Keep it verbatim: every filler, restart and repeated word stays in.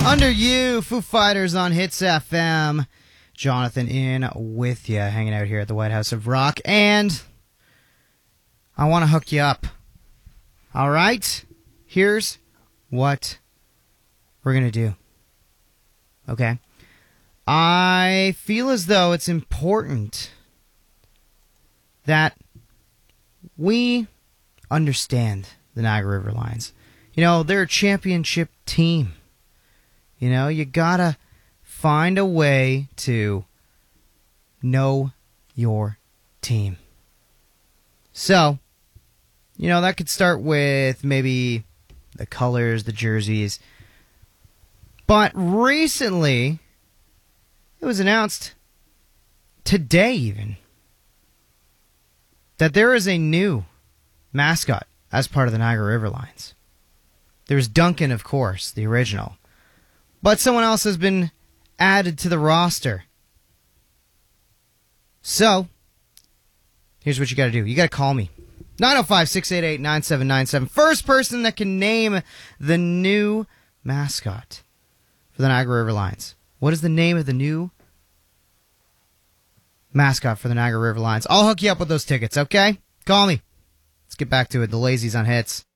Under You, Foo Fighters on Hits F M. Jonathan in with you, hanging out here at the White House of Rock. And I want to hook you up. All right? Here's what we're going to do. Okay? I feel as though it's important that we understand the Niagara River Lions. You know, they're a championship team. You know, you gotta find a way to know your team. So, you know, that could start with maybe the colors, the jerseys. But recently, it was announced today even that there is a new mascot as part of the Niagara River Lions. There's Duncan, of course, the original. But someone else has been added to the roster. So, here's what you got to do. You got to call me. nine oh five, six eight eight, nine seven nine seven. First person that can name the new mascot for the Niagara River Lions. What is the name of the new mascot for the Niagara River Lions? I'll hook you up with those tickets, okay? Call me. Let's get back to it. The Lazies on Hits.